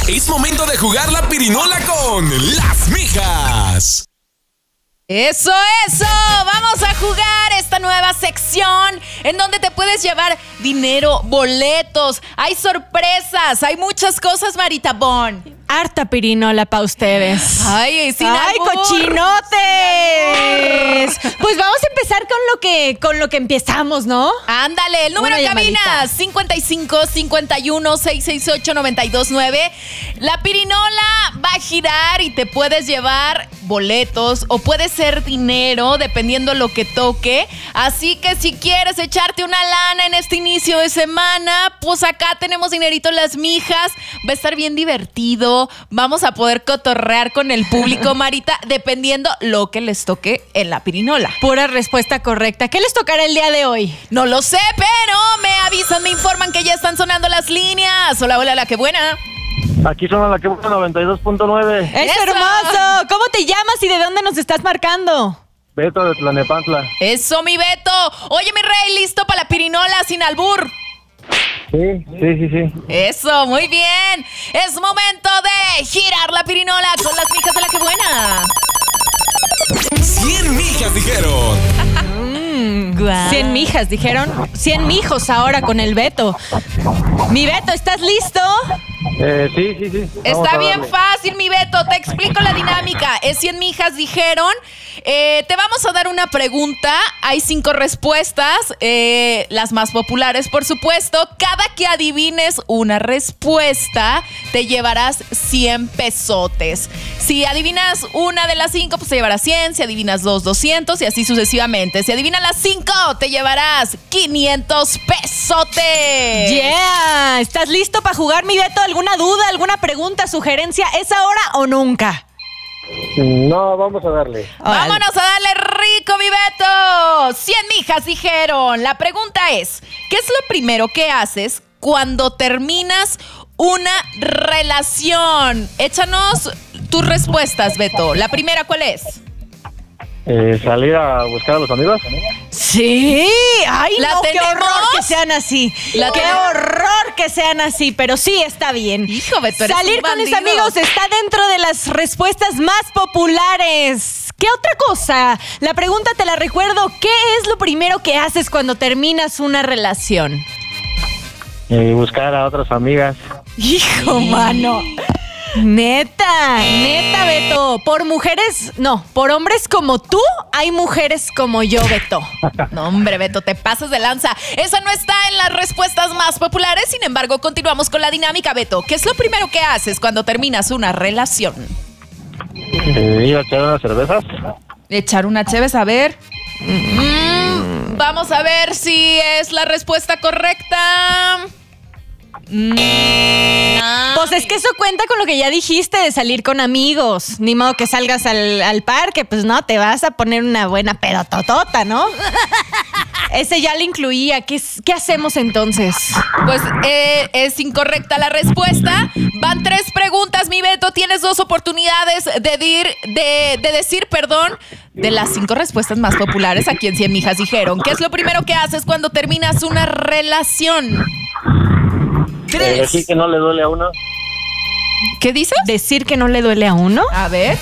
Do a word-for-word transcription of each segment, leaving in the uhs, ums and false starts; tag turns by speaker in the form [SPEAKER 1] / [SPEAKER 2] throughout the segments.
[SPEAKER 1] Es momento de jugar la pirinola con las mijas.
[SPEAKER 2] Eso, eso, vamos a jugar esta nueva sección en donde te puedes llevar dinero, boletos, hay sorpresas, hay muchas cosas, Marita Bon.
[SPEAKER 3] Harta pirinola para ustedes.
[SPEAKER 2] Ay, sin
[SPEAKER 3] ¡Ay,
[SPEAKER 2] albur.
[SPEAKER 3] cochinotes! Pues vamos a empezar con lo que con lo que empezamos, ¿no?
[SPEAKER 2] Ándale, el número
[SPEAKER 3] Una
[SPEAKER 2] de cabina
[SPEAKER 3] llamadita.
[SPEAKER 2] cincuenta y cinco, cincuenta y uno, seiscientos sesenta y ocho, noventa y dos nueve. La pirinola va a girar y te puedes llevar boletos o puede ser dinero dependiendo lo que toque. Así que si quieres echarte una lana en este inicio de semana, pues acá tenemos dinerito en las mijas. Va a estar bien divertido. Vamos a poder cotorrear con el público, Marita, dependiendo lo que les toque en la pirinola.
[SPEAKER 3] Pura respuesta correcta. ¿Qué les tocará el día de hoy?
[SPEAKER 2] No lo sé, pero me avisan, me informan que ya están sonando las líneas. Hola, hola, la que buena.
[SPEAKER 4] Aquí suena la que buena noventa y dos punto nueve.
[SPEAKER 3] ¡Es
[SPEAKER 2] ¡Eso!
[SPEAKER 3] hermoso! ¿Cómo te llamas y de dónde nos estás marcando?
[SPEAKER 4] Beto de Tlanepantla.
[SPEAKER 2] Eso, mi Beto. Oye, mi rey, ¿listo para la pirinola sin albur?
[SPEAKER 4] Sí, sí, sí, sí.
[SPEAKER 2] Eso, muy bien. Es momento de girar la pirinola con las mijas de la que buena.
[SPEAKER 1] cien mijas dijeron.
[SPEAKER 3] Cien mijas, dijeron. Cien mijos ahora con el Beto. Mi Beto, ¿estás listo?
[SPEAKER 4] Eh, sí, sí, sí. Vamos
[SPEAKER 2] Está
[SPEAKER 4] a
[SPEAKER 2] bien
[SPEAKER 4] darle.
[SPEAKER 2] fácil, mi Beto. Te explico la dinámica. Es cien mijas, dijeron. Eh, te vamos a dar una pregunta. Hay cinco respuestas. Eh, las más populares, por supuesto. Cada que adivines una respuesta, te llevarás cien pesotes. Si adivinas una de las cinco, pues te llevarás cien. Si adivinas dos, doscientos y así sucesivamente. Si adivinas las cinco, te llevarás quinientos pesotes.
[SPEAKER 3] Yeah. ¿Estás listo para jugar, mi Beto? ¿Alguna duda, alguna pregunta, sugerencia? ¿Es ahora o nunca?
[SPEAKER 4] No, vamos a darle.
[SPEAKER 2] Vámonos a darle rico, mi Beto. cien mijas dijeron. La pregunta es, ¿qué es lo primero que haces cuando terminas una relación? Échanos tus respuestas, Beto. La primera, ¿cuál es?
[SPEAKER 4] Eh, ¿Salir a buscar a los amigos?
[SPEAKER 3] Sí. Ay,
[SPEAKER 2] ¿La
[SPEAKER 3] no, qué
[SPEAKER 2] tenemos?
[SPEAKER 3] horror que sean así.
[SPEAKER 2] ¿La
[SPEAKER 3] qué
[SPEAKER 2] tenemos?
[SPEAKER 3] horror que sean así, pero sí está bien.
[SPEAKER 2] Hijo, Beto, eres
[SPEAKER 3] Salir
[SPEAKER 2] un
[SPEAKER 3] con mis
[SPEAKER 2] bandido.
[SPEAKER 3] amigos está dentro de las respuestas más populares. ¿Qué otra cosa? La pregunta te la recuerdo. ¿Qué es lo primero que haces cuando terminas una relación?
[SPEAKER 4] Eh, buscar a otras amigas.
[SPEAKER 3] Hijo, mano. Neta, neta, Beto. Por mujeres, no, por hombres como tú, hay mujeres como yo, Beto.
[SPEAKER 2] No, hombre, Beto, te pasas de lanza. Esa no está en las respuestas más populares. Sin embargo, continuamos con la dinámica, Beto. ¿Qué es lo primero que haces cuando terminas una relación?
[SPEAKER 4] Eh, ir a echar unas cervezas.
[SPEAKER 2] Echar una cheves, a ver. Mm, vamos a ver si es la respuesta correcta. Mm, no.
[SPEAKER 3] Pues es que eso cuenta con lo que ya dijiste de salir con amigos. Ni modo que salgas al, al parque, pues no, te vas a poner una buena pedototota, ¿no? Ese ya le incluía. ¿Qué, es- qué hacemos entonces?
[SPEAKER 2] Pues eh, es incorrecta la respuesta. Van tres preguntas, mi Beto. Tienes dos oportunidades de, dir, de, de decir, perdón, de las cinco respuestas más populares aquí en cien mijas dijeron. ¿Qué es lo primero que haces cuando terminas una relación?
[SPEAKER 4] Eh, decir que no le duele a uno.
[SPEAKER 2] ¿Qué dices?
[SPEAKER 3] ¿Decir que no le duele a uno?
[SPEAKER 2] A ver.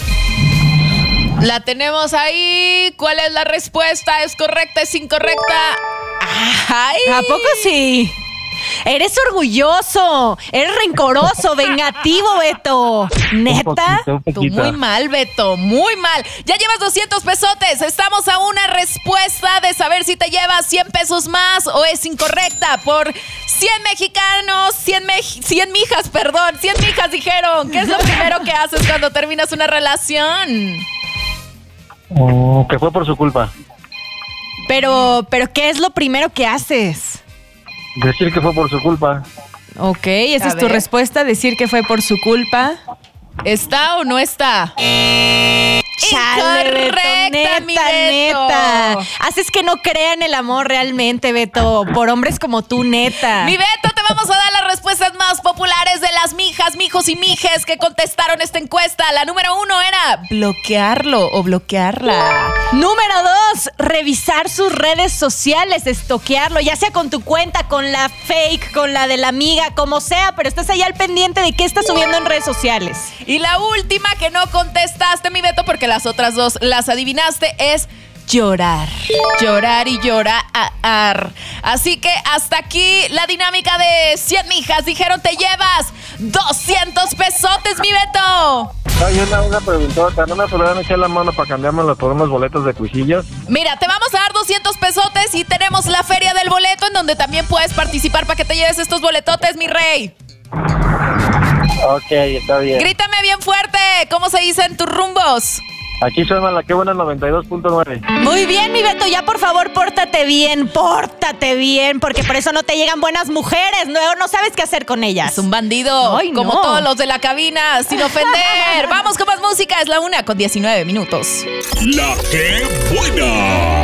[SPEAKER 2] La tenemos ahí. ¿Cuál es la respuesta? ¿Es correcta? ¿Es incorrecta? ¡Ay!
[SPEAKER 3] ¿A poco sí? Eres orgulloso, eres rencoroso, vengativo, Beto. ¿Neta?
[SPEAKER 4] poquito, un
[SPEAKER 2] Tú
[SPEAKER 4] poquito.
[SPEAKER 2] muy mal, Beto, muy mal. Ya llevas doscientos pesotes. Estamos a una respuesta de saber si te llevas cien pesos más o es incorrecta por cien mexicanos, cien, mej- cien mijas, perdón, cien mijas dijeron. ¿Qué es lo primero que haces cuando terminas una relación?
[SPEAKER 4] Oh, que fue por su culpa.
[SPEAKER 3] Pero, pero ¿qué es lo primero que haces?
[SPEAKER 4] Decir que fue por su culpa.
[SPEAKER 3] Ok, esa
[SPEAKER 2] A
[SPEAKER 3] es tu
[SPEAKER 2] ver.
[SPEAKER 3] respuesta, decir que fue por su culpa.
[SPEAKER 2] ¿Está o no está?
[SPEAKER 3] Chale, Beto,
[SPEAKER 2] Incorrecta, mi
[SPEAKER 3] neta,
[SPEAKER 2] Beto.
[SPEAKER 3] neta. Haces que no crean el amor realmente, Beto, por hombres como tú, neta.
[SPEAKER 2] Mi Beto, te vamos a dar las respuestas más populares de las mijas, mijos y mijes que contestaron esta encuesta. La número uno era bloquearlo o bloquearla.
[SPEAKER 3] Número dos, revisar sus redes sociales, estoquearlo, ya sea con tu cuenta, con la fake, con la de la amiga, como sea, pero estás ahí al pendiente de qué estás subiendo en redes sociales.
[SPEAKER 2] Y la última que no contestaste, mi Beto, porque las otras dos las adivinaste, es llorar. Llorar y llorar. Así que hasta aquí la dinámica de cien mijas. Dijeron, te llevas doscientos pesotes, mi Beto.
[SPEAKER 4] Hay una, una preguntota, ¿no me podrían echar la mano para cambiármelo por unos boletos de cuisillos?
[SPEAKER 2] Mira, te vamos a dar doscientos pesotes y tenemos la feria del boleto en donde también puedes participar para que te lleves estos boletotes, mi rey.
[SPEAKER 4] Ok, está bien.
[SPEAKER 2] Grítame bien fuerte, ¿cómo se dice en tus rumbos?
[SPEAKER 4] Aquí suena la que buena noventa y dos punto nueve.
[SPEAKER 3] Muy bien, mi Beto, ya por favor, pórtate bien, pórtate bien, porque por eso no te llegan buenas mujeres, luego no sabes qué hacer con ellas.
[SPEAKER 2] Es un bandido,
[SPEAKER 3] Ay,
[SPEAKER 2] como
[SPEAKER 3] no.
[SPEAKER 2] todos los de la cabina, sin ofender. Vamos con más música, es la una con diecinueve minutos.
[SPEAKER 1] La que buena.